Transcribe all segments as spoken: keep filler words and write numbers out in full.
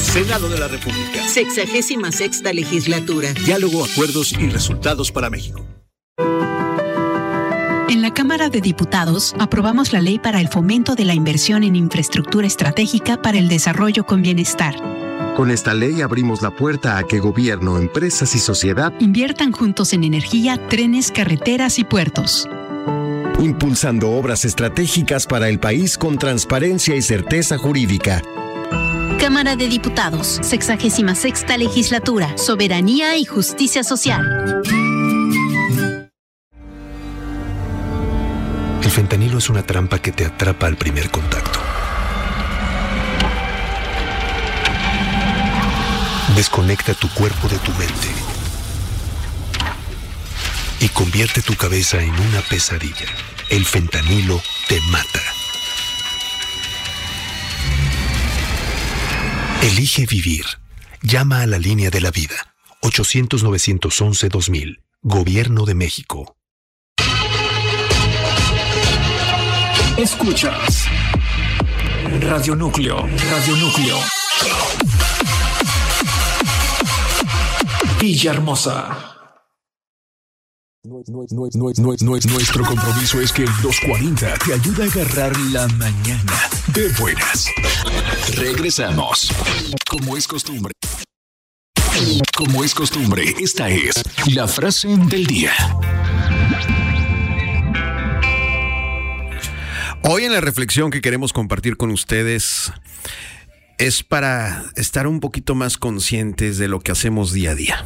Senado de la República. Sexagésima sexta legislatura. Diálogo, acuerdos y resultados para México. En la Cámara de Diputados aprobamos la ley para el fomento de la inversión en infraestructura estratégica para el desarrollo con bienestar. Con esta ley abrimos la puerta a que gobierno, empresas y sociedad inviertan juntos en energía, trenes, carreteras y puertos. Impulsando obras estratégicas para el país con transparencia y certeza jurídica. Cámara de Diputados, sexagésima sexta legislatura, soberanía y justicia social. El fentanilo es una trampa que te atrapa al primer contacto. Desconecta tu cuerpo de tu mente y convierte tu cabeza en una pesadilla. El fentanilo te mata. Elige vivir. Llama a la línea de la vida. ochocientos, novecientos once, dos mil. Gobierno de México. Escuchas Radio Núcleo, Radio Núcleo. Villahermosa. Nuestro compromiso es que el dos cuarenta te ayuda a agarrar la mañana de buenas. Regresamos. Como es costumbre. Como es costumbre, esta es la frase del día. Hoy en la reflexión que queremos compartir con ustedes es para estar un poquito más conscientes de lo que hacemos día a día.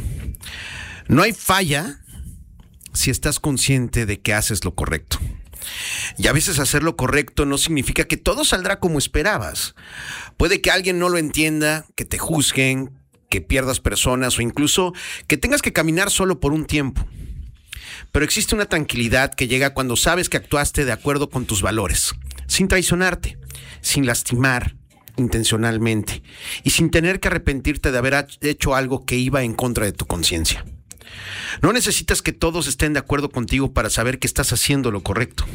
No hay falla si estás consciente de que haces lo correcto. Y a veces hacer lo correcto no significa que todo saldrá como esperabas. Puede que alguien no lo entienda, que te juzguen, que pierdas personas o incluso que tengas que caminar solo por un tiempo. Pero existe una tranquilidad que llega cuando sabes que actuaste de acuerdo con tus valores, sin traicionarte, sin lastimar intencionalmente y sin tener que arrepentirte de haber hecho algo que iba en contra de tu conciencia. No necesitas que todos estén de acuerdo contigo para saber que estás haciendo lo correcto.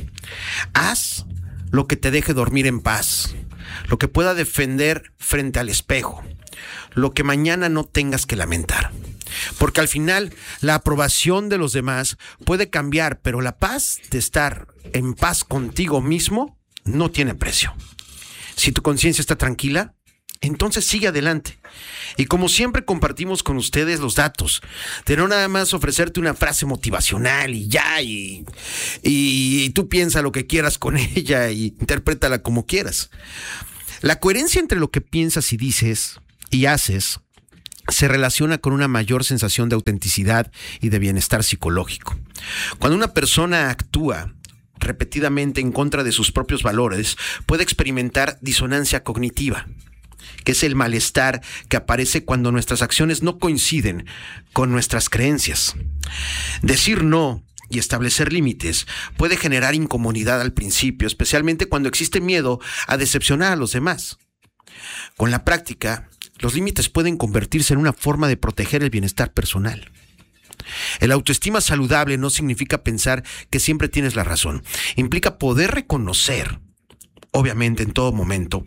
Haz lo que te deje dormir en paz, lo que pueda defender frente al espejo, lo que mañana no tengas que lamentar. Porque al final la aprobación de los demás puede cambiar, pero la paz de estar en paz contigo mismo no tiene precio. Si tu conciencia está tranquila, entonces sigue adelante. Y como siempre compartimos con ustedes los datos, de no nada más ofrecerte una frase motivacional y ya, y, y, y tú piensa lo que quieras con ella y interprétala como quieras. La coherencia entre lo que piensas y dices y haces se relaciona con una mayor sensación de autenticidad y de bienestar psicológico. Cuando una persona actúa repetidamente en contra de sus propios valores, puede experimentar disonancia cognitiva, que es el malestar que aparece cuando nuestras acciones no coinciden con nuestras creencias. Decir no y establecer límites puede generar incomodidad al principio, especialmente cuando existe miedo a decepcionar a los demás. Con la práctica, los límites pueden convertirse en una forma de proteger el bienestar personal. El autoestima saludable no significa pensar que siempre tienes la razón. Implica poder reconocer, obviamente en todo momento,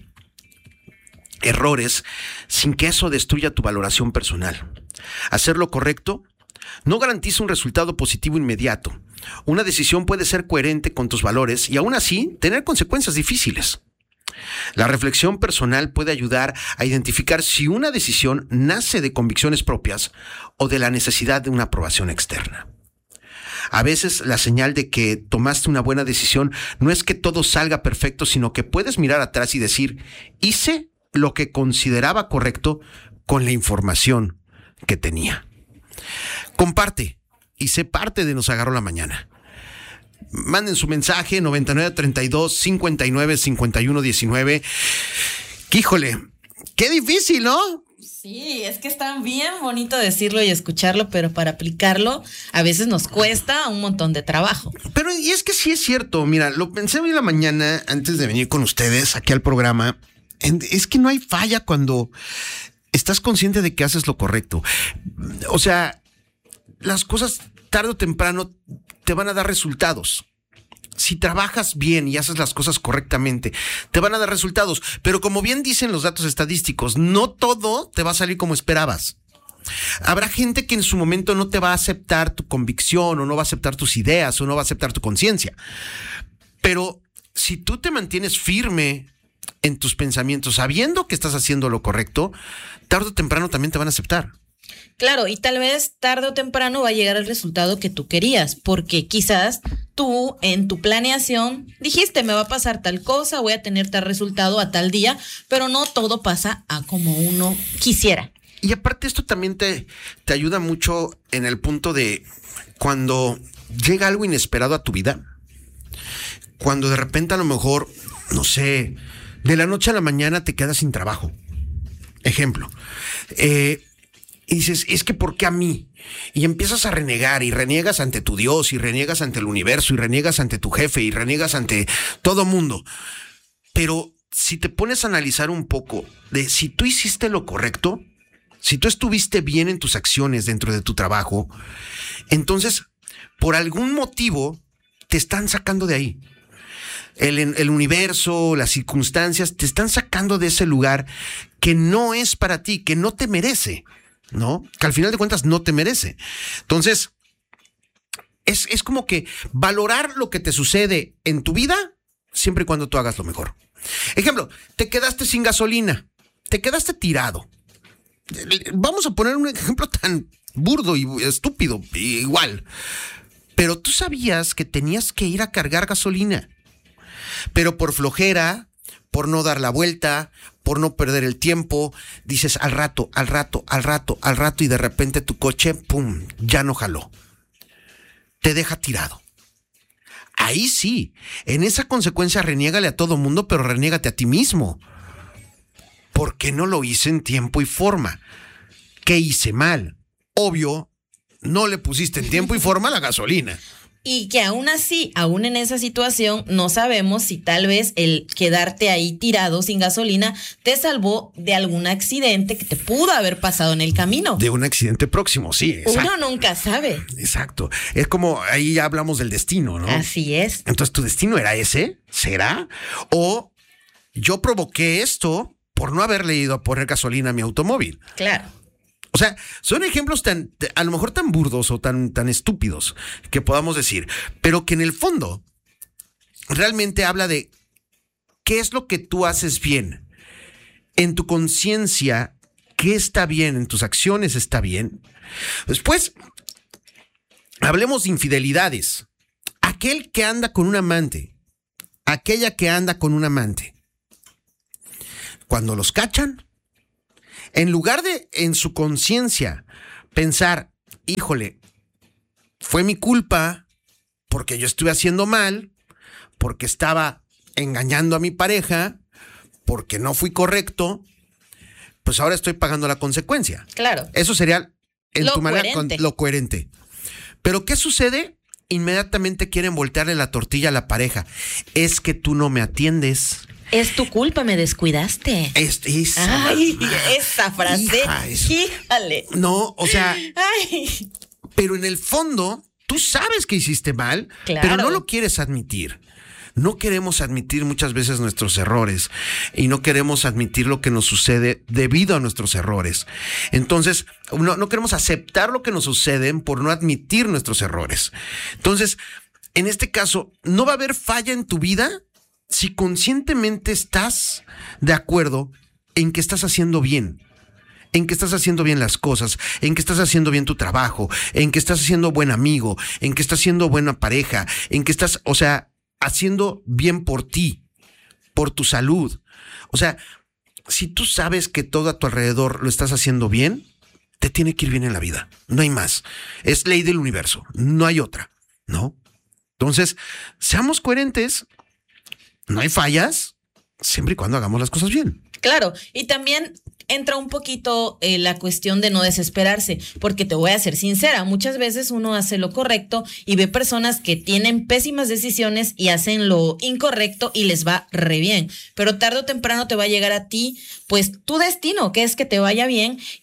errores sin que eso destruya tu valoración personal. Hacer lo correcto no garantiza un resultado positivo inmediato. Una decisión puede ser coherente con tus valores y aún así tener consecuencias difíciles. La reflexión personal puede ayudar a identificar si una decisión nace de convicciones propias o de la necesidad de una aprobación externa. A veces la señal de que tomaste una buena decisión no es que todo salga perfecto, sino que puedes mirar atrás y decir, hice lo que consideraba correcto con la información que tenía. Comparte y sé parte de Nos Agarró la Mañana. Manden su mensaje noventa y nueve treinta y dos cincuenta y nueve cincuenta y uno diecinueve. Híjole, qué difícil, ¿no? Sí, es que está bien bonito decirlo y escucharlo, pero para aplicarlo a veces nos cuesta un montón de trabajo. Pero y es que sí es cierto, mira, lo pensé hoy en la mañana antes de venir con ustedes aquí al programa. Es que no hay falla cuando estás consciente de que haces lo correcto. O sea, las cosas tarde o temprano te van a dar resultados. si trabajas bien y haces las cosas correctamente, te van a dar resultados. Pero como bien dicen los datos estadísticos, no todo te va a salir como esperabas. Habrá gente que en su momento no te va a aceptar tu convicción, o no va a aceptar tus ideas, o no va a aceptar tu conciencia. Pero si tú te mantienes firme en tus pensamientos, sabiendo que estás haciendo lo correcto, tarde o temprano también te van a aceptar. Claro, y tal vez tarde o temprano va a llegar el resultado que tú querías, porque quizás tú en tu planeación dijiste, me va a pasar tal cosa, voy a tener tal resultado a tal día, pero no todo pasa a como uno quisiera. Y aparte esto también te, te ayuda mucho en el punto de cuando llega algo inesperado a tu vida, cuando de repente a lo mejor, no sé, de la noche a la mañana te quedas sin trabajo. Ejemplo, eh, y dices, es que ¿por qué a mí? Y empiezas a renegar y reniegas ante tu Dios y reniegas ante el universo y reniegas ante tu jefe y reniegas ante todo mundo. Pero si te pones a analizar un poco de si tú hiciste lo correcto, si tú estuviste bien en tus acciones dentro de tu trabajo, entonces por algún motivo te están sacando de ahí. El, el universo, las circunstancias te están sacando de ese lugar que no es para ti, que no te merece, ¿no? Que al final de cuentas no te merece. Entonces, es, es como que valorar lo que te sucede en tu vida siempre y cuando tú hagas lo mejor. Ejemplo, te quedaste sin gasolina, te quedaste tirado. Vamos a poner un ejemplo tan burdo y estúpido, igual. Pero tú sabías que tenías que ir a cargar gasolina. Pero por flojera, por no dar la vuelta, por no perder el tiempo, dices al rato, al rato, al rato, al rato, y de repente tu coche, pum, ya no jaló. Te deja tirado. Ahí sí, en esa consecuencia reniégale a todo mundo, pero reniégate a ti mismo. ¿Por qué no lo hice en tiempo y forma? ¿Qué hice mal? Obvio, no le pusiste en tiempo y forma la gasolina. Y que aún así, aún en esa situación, no sabemos si tal vez el quedarte ahí tirado sin gasolina te salvó de algún accidente que te pudo haber pasado en el camino. De un accidente próximo, sí. Exacto. Uno nunca sabe. Exacto. Es como, ahí ya hablamos del destino, ¿no? Así es. Entonces, ¿tu destino era ese? ¿Será? O yo provoqué esto por no haberle ido a poner gasolina a mi automóvil. Claro. O sea, son ejemplos tan, a lo mejor tan burdos o tan, tan estúpidos que podamos decir, pero que en el fondo realmente habla de qué es lo que tú haces bien. En tu conciencia, ¿qué está bien? En tus acciones está bien. Después, hablemos de infidelidades. Aquel que anda con un amante, aquella que anda con un amante, cuando los cachan, en lugar de en su conciencia pensar, híjole, fue mi culpa porque yo estuve haciendo mal, porque estaba engañando a mi pareja, porque no fui correcto, pues ahora estoy pagando la consecuencia. Claro. Eso sería en lo tu manera coherente. Con, lo coherente. Pero ¿qué sucede? Inmediatamente quieren voltearle la tortilla a la pareja. Es que tú no me atiendes. Es tu culpa, me descuidaste. Es, esa, Ay, esa frase. Hija, eso. Híjale. No, o sea, Ay. Pero en el fondo, tú sabes que hiciste mal, Claro. pero no lo quieres admitir. No queremos admitir muchas veces nuestros errores y no queremos admitir lo que nos sucede debido a nuestros errores. Entonces, no, no queremos aceptar lo que nos sucede por no admitir nuestros errores. Entonces, en este caso, no va a haber falla en tu vida si conscientemente estás de acuerdo en que estás haciendo bien, en que estás haciendo bien las cosas, en que estás haciendo bien tu trabajo, en que estás siendo buen amigo, en que estás siendo buena pareja, en que estás, o sea, haciendo bien por ti, por tu salud. O sea, si tú sabes que todo a tu alrededor lo estás haciendo bien, te tiene que ir bien en la vida. No hay más. Es ley del universo. No hay otra, ¿no? Entonces, seamos coherentes. No hay fallas, siempre y cuando hagamos las cosas bien. Claro, y también entra un poquito eh, la cuestión de no desesperarse, porque te voy a ser sincera, muchas veces uno hace lo correcto y ve personas que tienen pésimas decisiones y hacen lo incorrecto y les va re bien, pero tarde o temprano te va a llegar a ti, pues tu destino, que es que te vaya bien,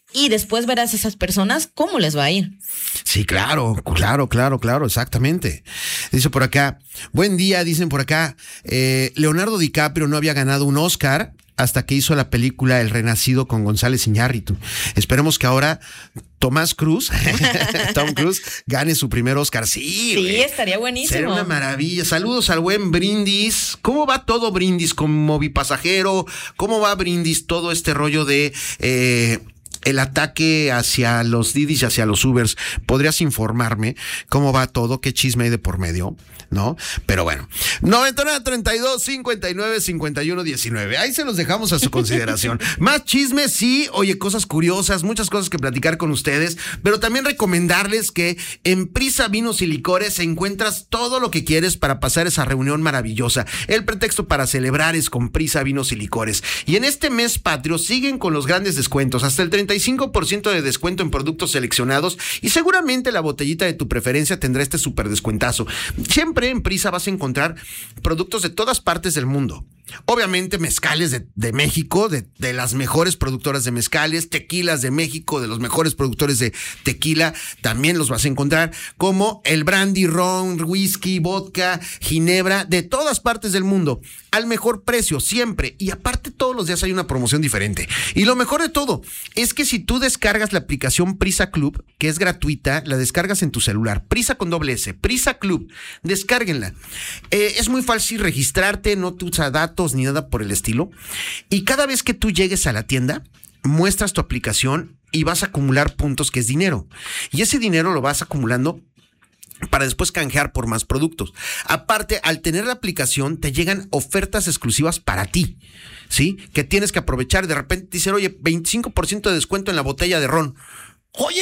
y después verás a esas personas cómo les va a ir. Sí, claro, claro, claro, claro, exactamente. Dice por acá, buen día, dicen por acá, eh, Leonardo DiCaprio no había ganado un Oscar hasta que hizo la película El Renacido con González Iñárritu. Esperemos que ahora Tomás Cruise, Tom Cruise, gane su primer Oscar. Sí, sí, wey. Estaría buenísimo. Sería una maravilla. Saludos al buen Brindis. ¿Cómo va todo Brindis con Movipasajero? ¿Cómo va Brindis todo este rollo de... Eh, el ataque hacia los Didis y hacia los Ubers? ¿Podrías informarme cómo va todo? ¿Qué chisme hay de por medio? ¿No? Pero bueno, noventa y nueve, treinta y dos, cincuenta y nueve, cincuenta y uno, diecinueve. Ahí se los dejamos a su consideración. Más chismes, sí. Oye, cosas curiosas, muchas cosas que platicar con ustedes, pero también recomendarles que en Prisa Vinos y Licores encuentras todo lo que quieres para pasar esa reunión maravillosa. El pretexto para celebrar es con Prisa Vinos y Licores. Y en este mes patrio siguen con los grandes descuentos, hasta el treinta y cinco por ciento de descuento en productos seleccionados, y seguramente la botellita de tu preferencia tendrá este súper descuentazo. Siempre en Prisa vas a encontrar productos de todas partes del mundo. Obviamente mezcales de, de México, de, de las mejores productoras de mezcales, tequilas de México, de los mejores productores de tequila, también los vas a encontrar, como el brandy, ron, whisky, vodka, ginebra, de todas partes del mundo, al mejor precio, siempre. Y aparte todos los días hay una promoción diferente. Y lo mejor de todo es que si tú descargas la aplicación Prisa Club, que es gratuita, la descargas en tu celular, Prisa con doble S, Prisa Club, descárguenla. Eh, es muy fácil registrarte, no te usa datos ni nada por el estilo, y cada vez que tú llegues a la tienda muestras tu aplicación y vas a acumular puntos, que es dinero, y ese dinero lo vas acumulando para después canjear por más productos. Aparte, al tener la aplicación te llegan ofertas exclusivas para ti, ¿sí? Que tienes que aprovechar. De repente te dicen, oye, veinticinco por ciento de descuento en la botella de ron. Oye,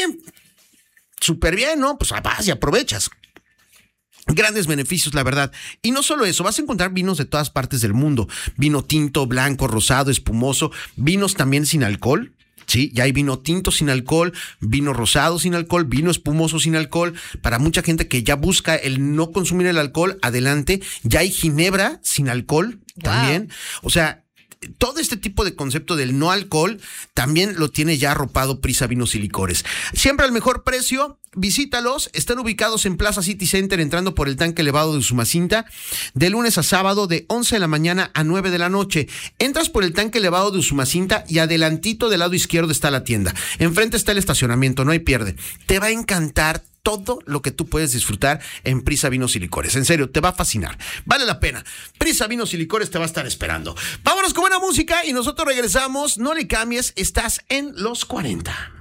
súper bien, ¿no? Pues vas y aprovechas. Grandes beneficios, la verdad. Y no solo eso, vas a encontrar vinos de todas partes del mundo. Vino tinto, blanco, rosado, espumoso. Vinos también sin alcohol. Sí, ya hay vino tinto sin alcohol, vino rosado sin alcohol, vino espumoso sin alcohol. Para mucha gente que ya busca el no consumir el alcohol, adelante. Ya hay ginebra sin alcohol también. Wow. O sea, todo este tipo de concepto del no alcohol también lo tiene ya arropado Prisa Vinos y Licores. Siempre al mejor precio. Visítalos, están ubicados en Plaza City Center, entrando por el tanque elevado de Usumacinta, de lunes a sábado de once de la mañana a nueve de la noche. Entras por el tanque elevado de Usumacinta y adelantito del lado izquierdo está la tienda. Enfrente está el estacionamiento, no hay pierde. Te va a encantar todo lo que tú puedes disfrutar en Prisa Vinos y Licores. En serio, te va a fascinar. Vale la pena. Prisa Vinos y Licores te va a estar esperando. Vámonos con buena música y nosotros regresamos. No le cambies, estás en los cuarenta.